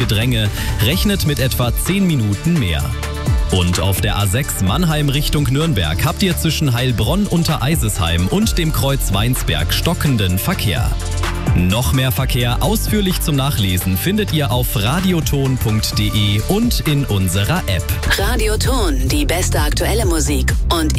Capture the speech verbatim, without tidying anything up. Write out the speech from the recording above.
Gedränge, rechnet mit etwa zehn Minuten mehr. Und auf der A sechs Mannheim Richtung Nürnberg habt ihr zwischen Heilbronn unter Eisesheim und dem Kreuz Weinsberg stockenden Verkehr. Noch mehr Verkehr ausführlich zum Nachlesen findet ihr auf radioton punkt de und in unserer App. Radioton, die beste aktuelle Musik und